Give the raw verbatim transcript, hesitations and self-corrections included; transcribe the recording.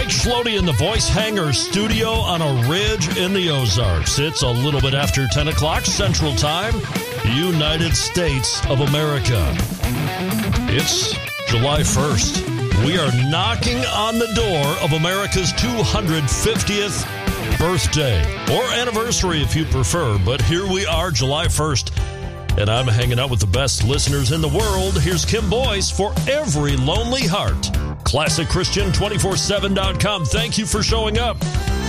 Mike Schlody in the Voice Hanger studio on a ridge in the Ozarks. It's a little bit after ten o'clock Central Time, United States of America. It's July first. We are knocking on the door of America's two hundred fiftieth birthday, or anniversary if you prefer. But here we are, July first, and I'm hanging out with the best listeners in the world. Here's Kim Boyce for Every Lonely Heart. Classic Christian two forty-seven dot com. Thank you for showing up.